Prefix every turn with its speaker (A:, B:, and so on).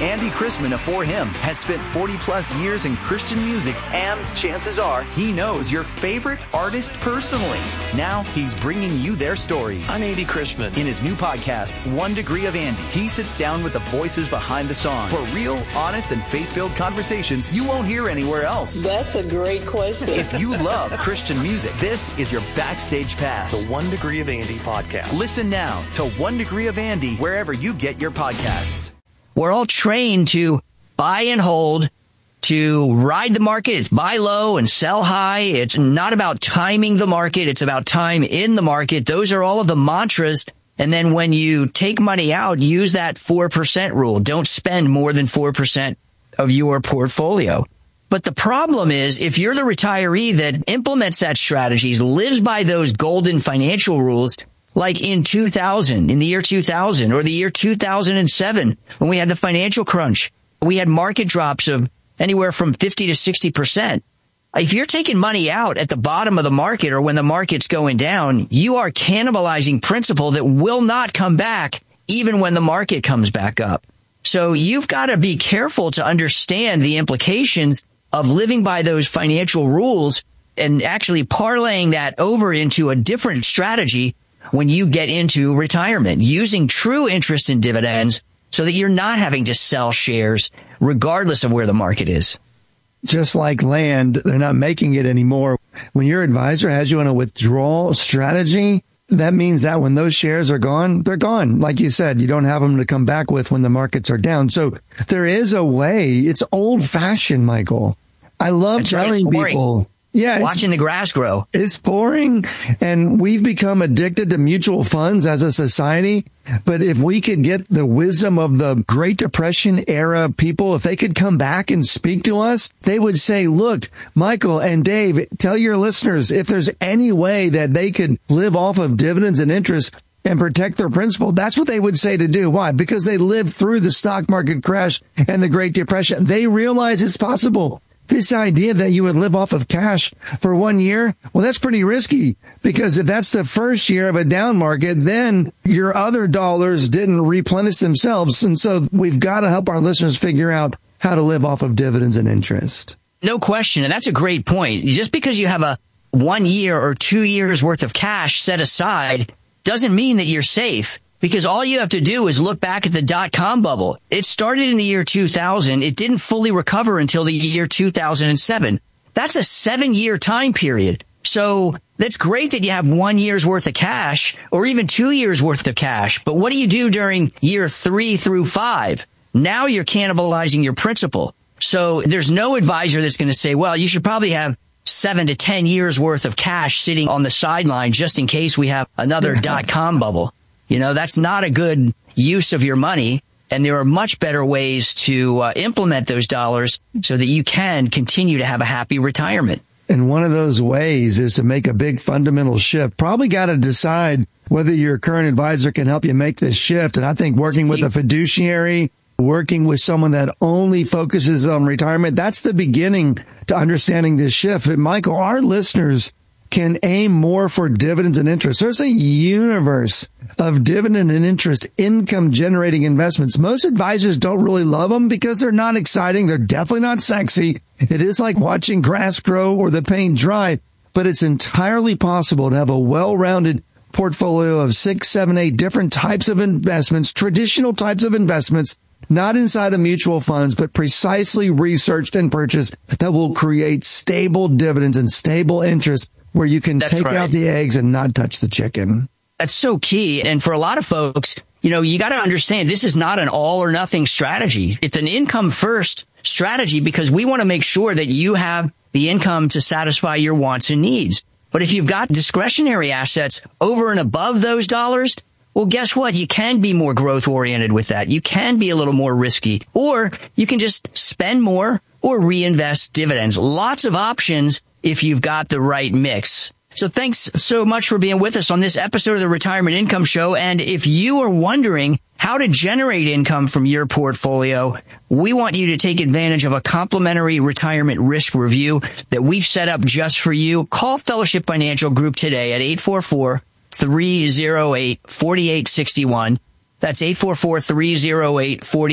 A: Andy Chrisman of For Him has spent 40 plus years in Christian music, and chances are he knows your favorite artist personally. Now he's bringing you their stories.
B: I'm Andy Chrisman.
A: In his new podcast, 1 Degree of Andy, he sits down with the voices behind the songs for real, honest, and faith-filled conversations you won't hear anywhere else.
C: That's a great question.
A: If you love Christian music, this is your backstage pass.
B: The 1 Degree of Andy podcast.
A: Listen now to 1 Degree of Andy wherever you get your podcasts.
D: We're all trained to buy and hold, to ride the market. It's buy low and sell high. It's not about timing the market. It's about time in the market. Those are all of the mantras. And then when you take money out, use that 4% rule. Don't spend more than 4% of your portfolio. But the problem is, if you're the retiree that implements that strategy, lives by those golden financial rules, like in the year 2000, or the year 2007, when we had the financial crunch, we had market drops of anywhere from 50 to 60%. If you're taking money out at the bottom of the market or when the market's going down, you are cannibalizing principal that will not come back even when the market comes back up. So you've got to be careful to understand the implications of living by those financial rules and actually parlaying that over into a different strategy when you get into retirement, using true interest in dividends so that you're not having to sell shares regardless of where the market is.
E: Just like land, they're not making it anymore. When your advisor has you on a withdrawal strategy, that means that when those shares are gone, they're gone. Like you said, you don't have them to come back with when the markets are down. So there is a way. It's old fashioned, Michael. I love telling people. Yeah,
D: watching the grass grow.
E: It's boring, and we've become addicted to mutual funds as a society. But if we could get the wisdom of the Great Depression era people, if they could come back and speak to us, they would say, look, Michael and Dave, tell your listeners if there's any way that they could live off of dividends and interest and protect their principal. That's what they would say to do. Why? Because they lived through the stock market crash and the Great Depression. They realize it's possible. This idea that you would live off of cash for 1 year, well, that's pretty risky, because if that's the first year of a down market, then your other dollars didn't replenish themselves. And so we've got to help our listeners figure out how to live off of dividends and interest.
D: No question. And that's a great point. Just because you have a 1 year or 2 years worth of cash set aside doesn't mean that you're safe. Because all you have to do is look back at the dot-com bubble. It started in the year 2000. It didn't fully recover until the year 2007. That's a 7-year time period. So that's great that you have 1 year's worth of cash or even 2 years worth of cash. But what do you do during year 3 through 5? Now you're cannibalizing your principal. So there's no advisor that's going to say, well, you should probably have 7 to 10 years worth of cash sitting on the sideline just in case we have another dot-com bubble. You know, that's not a good use of your money. And there are much better ways to implement those dollars so that you can continue to have a happy retirement.
E: And one of those ways is to make a big fundamental shift. Probably got to decide whether your current advisor can help you make this shift. And I think working with a fiduciary, working with someone that only focuses on retirement, that's the beginning to understanding this shift. And Michael, our listeners can aim more for dividends and interest. There's a universe of dividend and interest income generating investments. Most advisors don't really love them because they're not exciting. They're definitely not sexy. It is like watching grass grow or the paint dry, but it's entirely possible to have a well-rounded portfolio of 6, 7, 8 different types of investments, traditional types of investments, not inside of mutual funds, but precisely researched and purchased that will create stable dividends and stable interest where you can take out the eggs and not touch the chicken.
D: That's so key. And for a lot of folks, you know, you got to understand this is not an all or nothing strategy. It's an income first strategy because we want to make sure that you have the income to satisfy your wants and needs. But if you've got discretionary assets over and above those dollars, well, guess what? You can be more growth oriented with that. You can be a little more risky, or you can just spend more or reinvest dividends. Lots of options if you've got the right mix. So thanks so much for being with us on this episode of the Retirement Income Show. And if you are wondering how to generate income from your portfolio, we want you to take advantage of a complimentary retirement risk review that we've set up just for you. Call Fellowship Financial Group today at 844-308-4861. That's 844-308-4861.